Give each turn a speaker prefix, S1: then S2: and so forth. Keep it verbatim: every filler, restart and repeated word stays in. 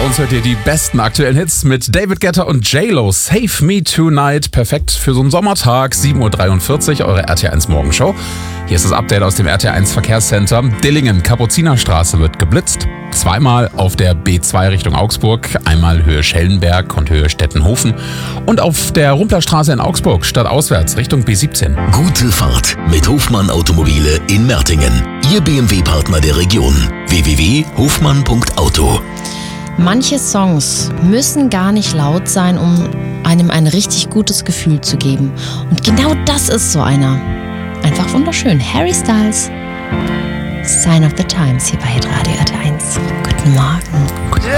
S1: uns hört ihr die besten aktuellen Hits mit David Guetta und J-Lo. Save Me Tonight. Perfekt für so einen Sommertag. sieben Uhr dreiundvierzig, eure R T eins Morgenshow. Hier ist das Update aus dem R T eins Verkehrscenter. Dillingen, Kapuzinerstraße wird geblitzt. Zweimal auf der B zwei Richtung Augsburg. Einmal Höhe Schellenberg und Höhe Stettenhofen. Und auf der Rumplerstraße in Augsburg stadtauswärts Richtung B siebzehn.
S2: Gute Fahrt mit Hofmann Automobile in Mertingen. Ihr B M W-Partner der Region. w w w punkt hofmann punkt auto.
S3: Manche Songs müssen gar nicht laut sein, um einem ein richtig gutes Gefühl zu geben. Und genau das ist so einer. Einfach wunderschön. Harry Styles, Sign of the Times hier bei Hitradio R T eins. Guten Morgen.
S1: Guten